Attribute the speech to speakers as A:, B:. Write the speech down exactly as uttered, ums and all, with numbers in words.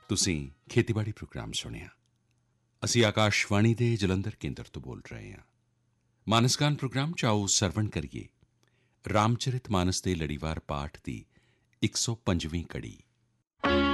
A: ਤੁਸੀਂ ਖੇਤੀਬਾੜੀ ਪ੍ਰੋਗਰਾਮ ਸੁਣਿਆ। ਅਸੀਂ ਆਕਾਸ਼ਵਾਣੀ ਦੇ ਜਲੰਧਰ ਕੇਂਦਰ ਤੋਂ ਬੋਲ ਰਹੇ ਹਾਂ। ਮਾਨਸਗਾਨ ਪ੍ਰੋਗਰਾਮ 'ਚ ਆਓ ਸਰਵਣ ਕਰੀਏ ਰਾਮਚਰਿਤ ਮਾਨਸ ਦੇ ਲੜੀਵਾਰ ਪਾਠ ਦੀ ਇੱਕ ਸੌ ਪੰਜਵੀਂ ਕੜੀ।